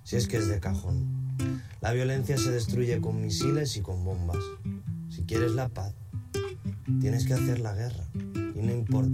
si es que es de cajón. La violencia se destruye con misiles y con bombas. Si quieres la paz, tienes que hacer la guerra. Y no importa